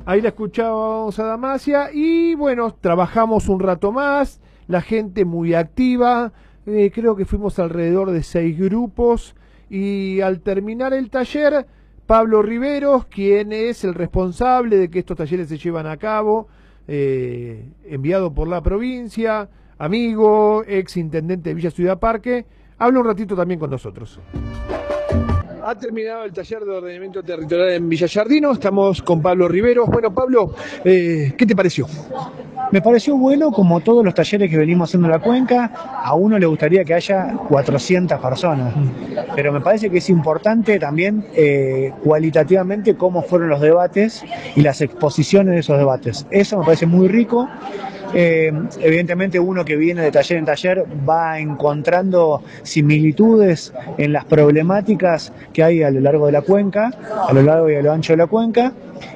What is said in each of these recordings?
Ahí la escuchábamos a Damasia y bueno, trabajamos un rato más, la gente muy activa, creo que fuimos alrededor de 6 grupos y al terminar el taller, Pablo Riveros, quien es el responsable de que estos talleres se llevan a cabo, enviado por la provincia, amigo, ex intendente de Villa Ciudad Parque, habla un ratito también con nosotros. Ha terminado el taller de ordenamiento territorial en Villa Giardino, estamos con Pablo Riveros. Bueno, Pablo, ¿qué te pareció? Me pareció bueno, como todos los talleres que venimos haciendo en la cuenca. A uno le gustaría que haya 400 personas, pero me parece que es importante también cualitativamente cómo fueron los debates y las exposiciones de esos debates. Eso me parece muy rico. Evidentemente uno que viene de taller en taller va encontrando similitudes en las problemáticas que hay a lo largo de la cuenca, a lo largo y a lo ancho de la cuenca.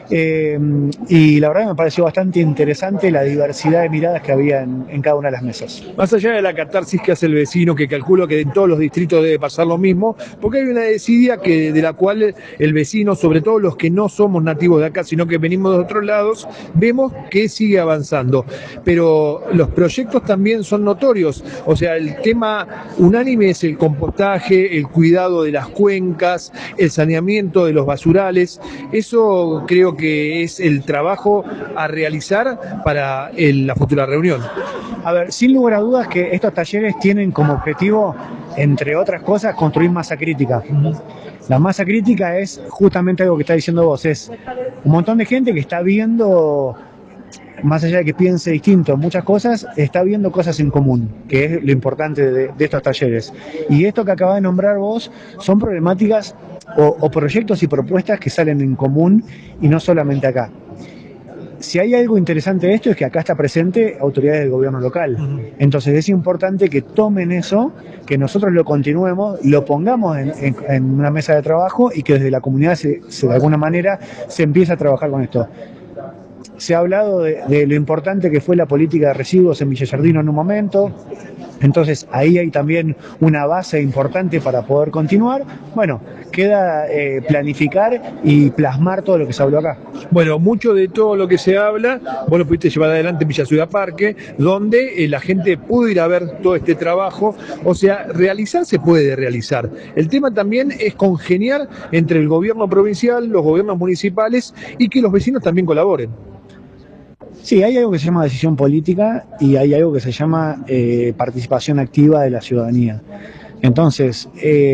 Y la verdad me pareció bastante interesante la diversidad de miradas que había en cada una de las mesas. Más allá de la catarsis que hace el vecino, que calculo que en todos los distritos debe pasar lo mismo, porque hay una desidia de la cual el vecino, sobre todo los que no somos nativos de acá, sino que venimos de otros lados, vemos que sigue avanzando. Pero los proyectos también son notorios, o sea, el tema unánime es el compostaje, el cuidado de las cuencas, el saneamiento de los basurales. Eso creo que es el trabajo a realizar para la futura reunión. A ver, sin lugar a dudas que estos talleres tienen como objetivo, entre otras cosas, construir masa crítica. La masa crítica es justamente algo que está diciendo vos, es un montón de gente que está viendo, más allá de que piense distinto en muchas cosas, está viendo cosas en común, que es lo importante de estos talleres. Y esto que acabas de nombrar vos son problemáticas o proyectos y propuestas que salen en común y no solamente acá. Si hay algo interesante de esto es que acá está presente autoridades del gobierno local. Entonces es importante que tomen eso, que nosotros lo continuemos, lo pongamos en una mesa de trabajo y que desde la comunidad de alguna manera se empiece a trabajar con esto. Se ha hablado de lo importante que fue la política de residuos en Villa Giardino en un momento, entonces ahí hay también una base importante para poder continuar. Bueno, queda planificar y plasmar todo lo que se habló acá. Bueno, mucho de todo lo que se habla, vos lo pudiste llevar adelante en Villa Ciudad Parque, donde la gente pudo ir a ver todo este trabajo, o sea, realizar se puede realizar. El tema también es congeniar entre el gobierno provincial, los gobiernos municipales y que los vecinos también colaboren. Sí, hay algo que se llama decisión política y hay algo que se llama participación activa de la ciudadanía. Entonces,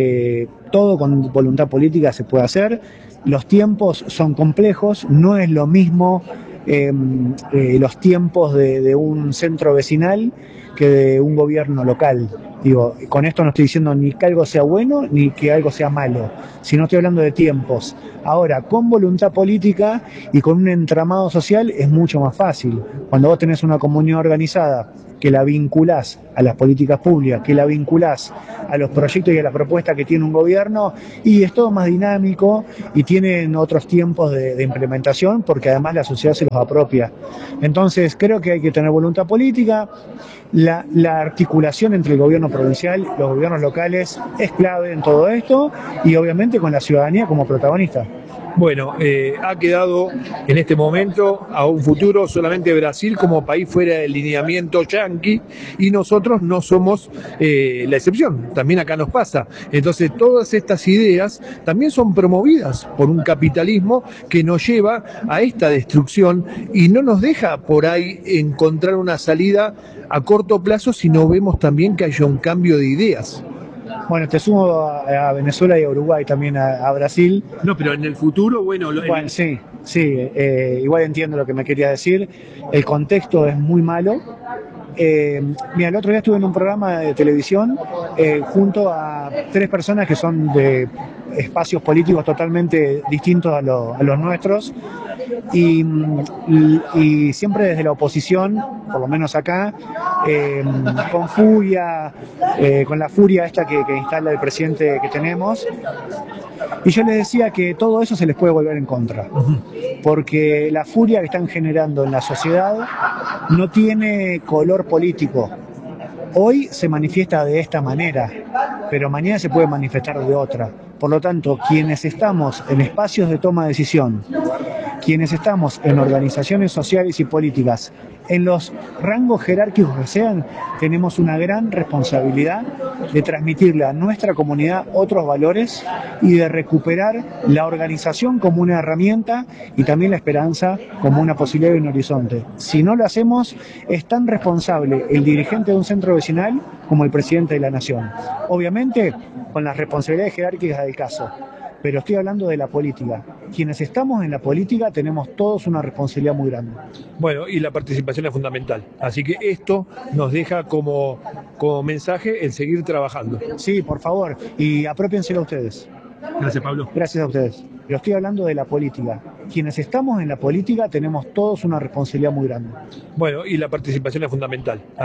todo con voluntad política se puede hacer. Los tiempos son complejos, no es lo mismo los tiempos de un centro vecinal que de un gobierno local. Digo, con esto no estoy diciendo ni que algo sea bueno ni que algo sea malo, sino estoy hablando de tiempos. Ahora, con voluntad política y con un entramado social es mucho más fácil. Cuando vos tenés una comunidad organizada que la vinculás a las políticas públicas, que la vinculás a los proyectos y a las propuestas que tiene un gobierno, y es todo más dinámico y tienen otros tiempos de implementación porque además la sociedad se los apropia. Entonces creo que hay que tener voluntad política, la articulación entre el gobierno provincial, los gobiernos locales es clave en todo esto y obviamente con la ciudadanía como protagonista. Bueno, ha quedado en este momento a un futuro solamente Brasil como país fuera del lineamiento yanqui y nosotros no somos la excepción, también acá nos pasa. Entonces todas estas ideas también son promovidas por un capitalismo que nos lleva a esta destrucción y no nos deja por ahí encontrar una salida a corto plazo si no vemos también que haya un cambio de ideas. Bueno, te sumo a Venezuela y a Uruguay, también a Brasil. No, pero en el futuro, bueno... Bueno, sí, igual entiendo lo que me quería decir. El contexto es muy malo. Mira, el otro día estuve en un programa de televisión junto a 3 personas que son de espacios políticos totalmente distintos a los nuestros y siempre desde la oposición, por lo menos acá, con furia, con la furia esta que instala el presidente que tenemos. Y yo les decía que todo eso se les puede volver en contra, porque la furia que están generando en la sociedad no tiene color político. Hoy se manifiesta de esta manera, pero mañana se puede manifestar de otra. Por lo tanto, quienes estamos en espacios de toma de decisión, quienes estamos en organizaciones sociales y políticas, en los rangos jerárquicos que sean, tenemos una gran responsabilidad de transmitirle a nuestra comunidad otros valores y de recuperar la organización como una herramienta y también la esperanza como una posibilidad y un horizonte. Si no lo hacemos, es tan responsable el dirigente de un centro vecinal como el presidente de la nación. Obviamente, con las responsabilidades jerárquicas del caso. Pero estoy hablando de la política. Quienes estamos en la política tenemos todos una responsabilidad muy grande. Bueno, y la participación es fundamental. Así que esto nos deja como mensaje el seguir trabajando. Sí, por favor, y apropiénselo a ustedes. Gracias, Pablo. Gracias a ustedes. Pero estoy hablando de la política. Quienes estamos en la política tenemos todos una responsabilidad muy grande. Bueno, y la participación es fundamental.